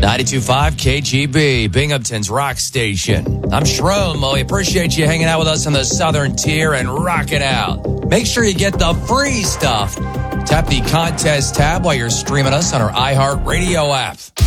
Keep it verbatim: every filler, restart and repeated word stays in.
ninety-two point five K G B, Binghamton's rock station. I'm Shroom. Well, we appreciate you hanging out with us on the Southern Tier and rocking out. Make sure you get the free stuff. Tap the contest tab while you're streaming us on our iHeartRadio app.